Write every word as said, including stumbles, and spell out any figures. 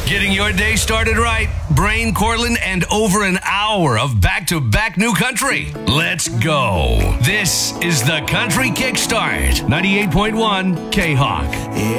Getting your day started right. Brain Cortland and over an hour of back-to-back new country. Let's go. This is the Country Kickstart. ninety-eight point one K-Hawk.